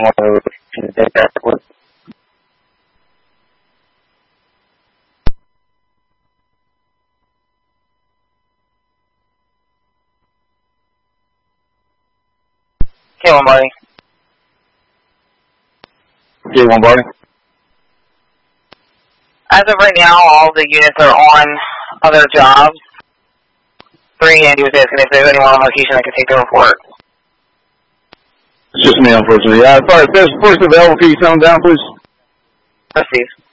K1 Barney. K1 Barney. As of right now, all the units are on other jobs. 3 and 2 is asking if there's anyone on location that can take the report. It's just me, unfortunately. Sorry, if there's a person available, can you tell them down, please? Receive.